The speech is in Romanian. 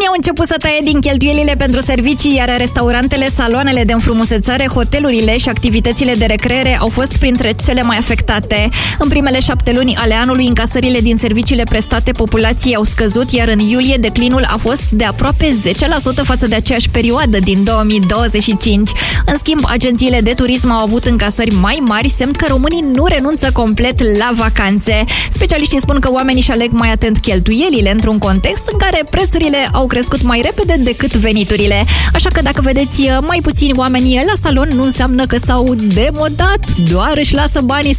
Românii au început să taie din cheltuielile pentru servicii, iar restaurantele, saloanele de înfrumusețare, hotelurile și activitățile de recreere au fost printre cele mai afectate. În primele 7 luni ale anului, încasările din serviciile prestate populației au scăzut, iar în iulie declinul a fost de aproape 10% față de aceeași perioadă din 2025. În schimb, agențiile de turism au avut încasări mai mari, semn că românii nu renunță complet la vacanțe. Specialiștii spun că oamenii își aleg mai atent cheltuielile într-un context în care prețurile au crescut mai repede decât veniturile. Așa că dacă vedeți mai puțini oameni la salon, nu înseamnă că s-au demodat, doar își lasă banii